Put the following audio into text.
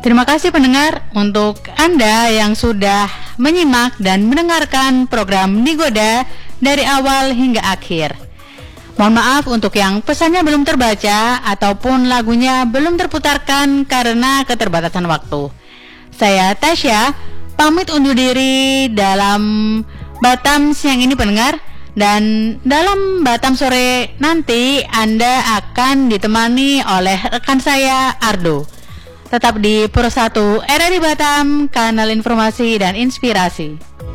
Terima kasih pendengar untuk Anda yang sudah menyimak dan mendengarkan program Nigoda dari awal hingga akhir. Mohon maaf untuk yang pesannya belum terbaca ataupun lagunya belum terputarkan karena keterbatasan waktu. Saya Tasya, pamit undur diri dalam Batam siang ini pendengar. Dan dalam Batam sore nanti Anda akan ditemani oleh rekan saya Ardo. Tetap di Pro 1 RRI Batam, kanal informasi dan inspirasi.